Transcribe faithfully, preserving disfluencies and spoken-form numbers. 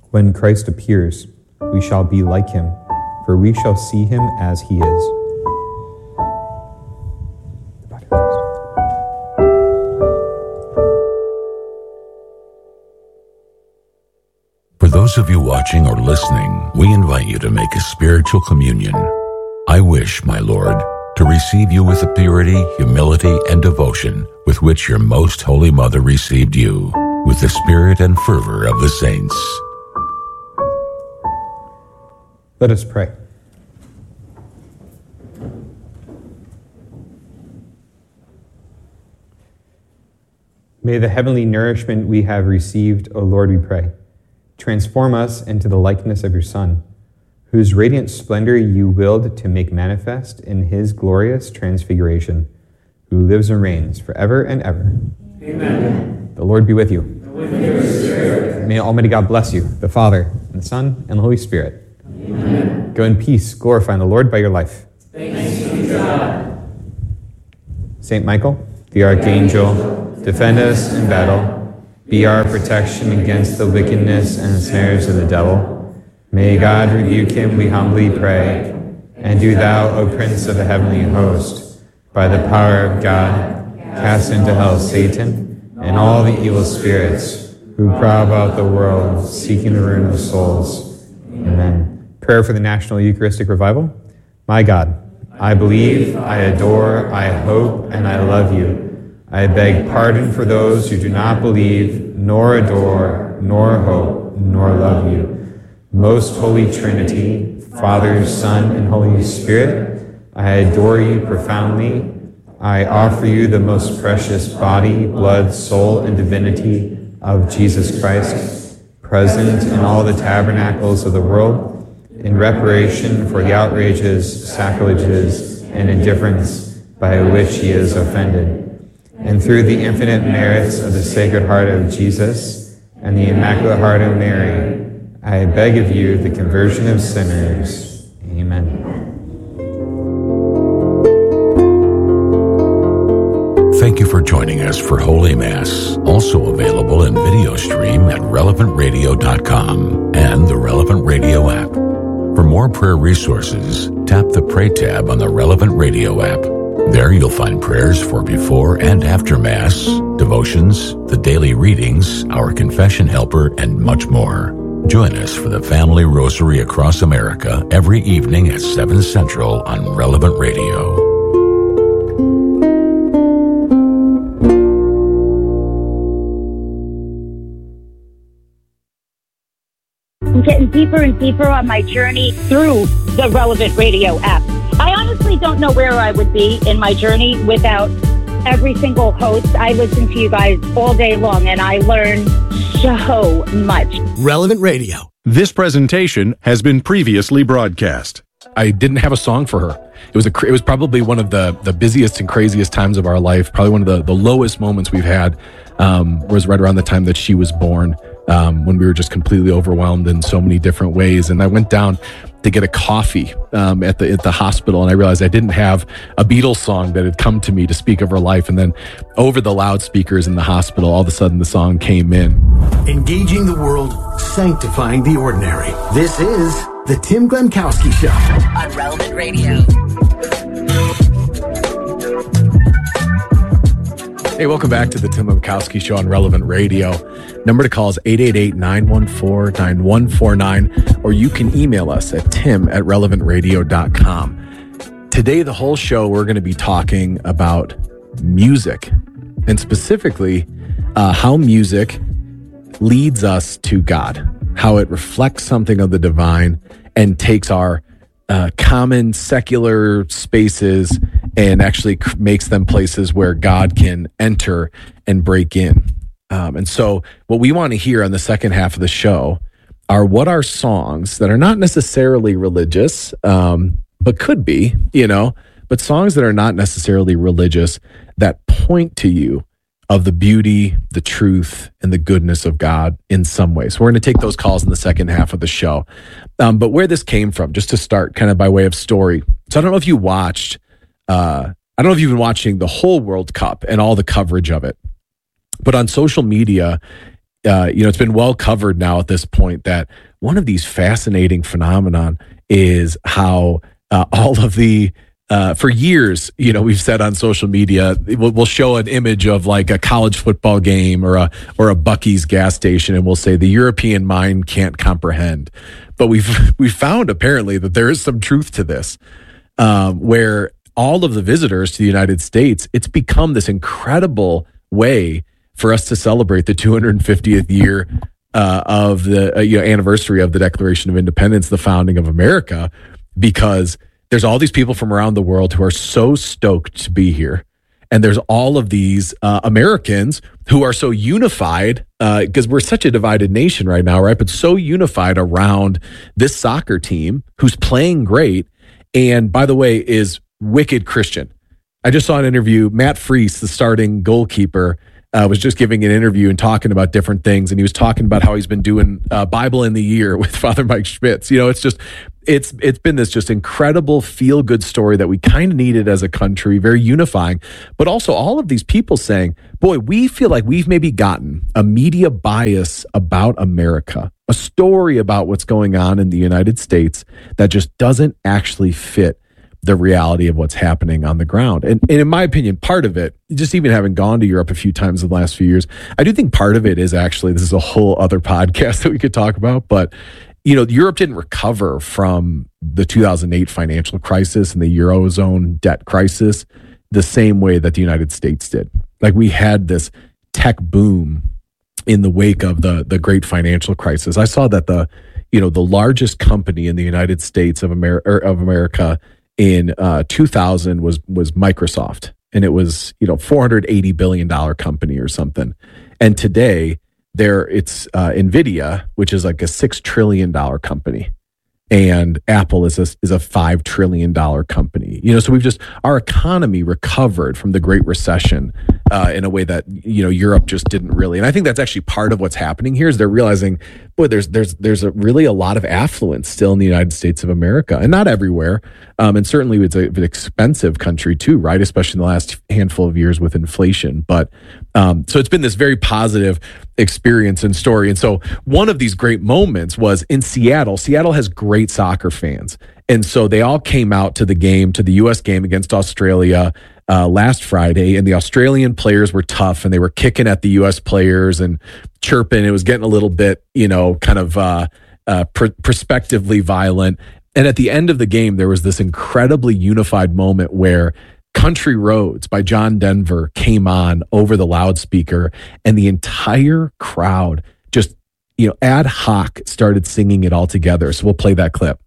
When Christ appears, we shall be like him, for we shall see him as he is. For those of you watching or listening, we invite you to make a spiritual communion. I wish, my Lord, to receive you with the purity, humility, and devotion with which your most holy mother received you, with the spirit and fervor of the saints. Let us pray. May the heavenly nourishment we have received, O Lord, we pray, transform us into the likeness of your Son, whose radiant splendor you willed to make manifest in his glorious transfiguration, who lives and reigns forever and ever. Amen. The Lord be with you. And with your spirit. May Almighty God bless you, the Father, and the Son, and the Holy Spirit. Amen. Go in peace, glorifying the Lord by your life. Thanks be to God. Saint Michael, the Archangel, defend us in battle. Be our protection against the wickedness and snares of the devil. May God rebuke him, we humbly pray. And do thou, O Prince of the heavenly host, by the power of God, cast into hell Satan and all the evil spirits who prowl about the world, seeking the ruin of souls. Amen. Prayer for the National Eucharistic Revival. My God, I believe, I adore, I hope, and I love you. I beg pardon for those who do not believe, nor adore, nor hope, nor love you. Most Holy Trinity, Father, Son, and Holy Spirit, I adore you profoundly. I offer you the most precious body, blood, soul, and divinity of Jesus Christ, present in all the tabernacles of the world, in reparation for the outrages, sacrileges, and indifference by which he is offended. And through the infinite merits of the Sacred Heart of Jesus and the Immaculate Heart of Mary, I beg of you the conversion of sinners. Amen. Thank you for joining us for Holy Mass, also available in video stream at relevant radio dot com and the Relevant Radio app. For more prayer resources, tap the Pray tab on the Relevant Radio app. There you'll find prayers for before and after Mass, devotions, the daily readings, our confession helper, and much more. Join us for the Family Rosary across America every evening at seven Central on Relevant Radio. I'm getting deeper and deeper on my journey through the Relevant Radio app. I honestly don't know where I would be in my journey without every single host. I listen to you guys all day long, and I learn so much. Relevant Radio. This presentation has been previously broadcast. I didn't have a song for her. It was a. It was probably one of the the busiest and craziest times of our life. Probably one of the the lowest moments we've had. Um, was right around the time that she was born. Um, when we were just completely overwhelmed in so many different ways. And I went down to get a coffee um, at the at the hospital, and I realized I didn't have a Beatles song that had come to me to speak of her life. And then over the loudspeakers in the hospital, all of a sudden the song came in. Engaging the world, sanctifying the ordinary. This is the Tim Glemkowski Show on Relevant Radio. Hey, welcome back to the Tim Glemkowski Show on Relevant Radio. Number to call is eight eight eight, nine one four, nine one four nine, or you can email us at tim at relevant radio dot com. Today, the whole show, we're going to be talking about music, and specifically uh, how music leads us to God, how it reflects something of the divine and takes our uh, common secular spaces and actually makes them places where God can enter and break in. Um, and so what we want to hear on the second half of the show are what are songs that are not necessarily religious, um, but could be, you know, but songs that are not necessarily religious that point to you of the beauty, the truth, and the goodness of God in some way. So we're going to take those calls in the second half of the show. Um, but where this came from, just to start kind of by way of story. So I don't know if you watched, uh, I don't know if you've been watching the whole World Cup and all the coverage of it, but on social media, uh, you know, it's been well covered now at this point that one of these fascinating phenomenon is how uh, all of the Uh, for years, you know, we've said on social media, we'll, we'll show an image of like a college football game or a or a Buc-ee's gas station, and we'll say the European mind can't comprehend. But we've we found apparently that there is some truth to this, um, where all of the visitors to the United States, it's become this incredible way for us to celebrate the two hundred fiftieth year uh, of the uh, you know, anniversary of the Declaration of Independence, the founding of America, because there's all these people from around the world who are so stoked to be here. And there's all of these uh, Americans who are so unified, because uh, we're such a divided nation right now, right? But so unified around this soccer team who's playing great. And by the way, is wicked Christian. I just saw an interview. Matt Freese, the starting goalkeeper, uh, was just giving an interview and talking about different things. And he was talking about how he's been doing uh, Bible in the Year with Father Mike Schmitz. You know, it's just, It's it's been this just incredible feel-good story that we kind of needed as a country, very unifying, but also all of these people saying, boy, we feel like we've maybe gotten a media bias about America, a story about what's going on in the United States that just doesn't actually fit the reality of what's happening on the ground. And, and in my opinion, part of it, just even having gone to Europe a few times in the last few years, I do think part of it is actually, this is a whole other podcast that we could talk about, but you know, Europe didn't recover from the two thousand eight financial crisis and the Eurozone debt crisis the same way that the United States did. Like, we had this tech boom in the wake of the, the great financial crisis. I saw that the, you know, the largest company in the United States of America, of America in uh, two thousand was, was Microsoft. And it was, you know, four hundred eighty billion dollars company or something. And today, There, it's uh, NVIDIA, which is like a six trillion dollars company, and Apple is a, is a five trillion dollars company. You know, so we've just, our economy recovered from the Great Recession uh, in a way that, you know, Europe just didn't really. And I think that's actually part of what's happening here is they're realizing, boy, there's there's there's a really a lot of affluence still in the United States of America, and not everywhere. Um, and certainly it's a, an expensive country too, right? Especially in the last handful of years with inflation. But um, so it's been this very positive experience and story. And so one of these great moments was in Seattle. Seattle has great soccer fans. And so they all came out to the game, to the U S game against Australia uh, last Friday. And the Australian players were tough, and they were kicking at the U S players and chirping. It was getting a little bit, you know, kind of uh, uh, pr- prospectively violent. And at the end of the game, there was this incredibly unified moment where Country Roads by John Denver came on over the loudspeaker, and the entire crowd just, you know, ad hoc started singing it all together. So we'll play that clip.